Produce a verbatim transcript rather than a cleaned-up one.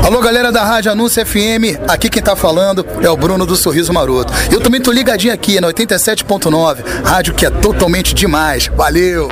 Alô, galera da Rádio Anúncio F M, aqui quem tá falando é o Bruno do Sorriso Maroto. Eu também tô ligadinho aqui na oitenta e sete ponto nove, rádio que é totalmente demais. Valeu!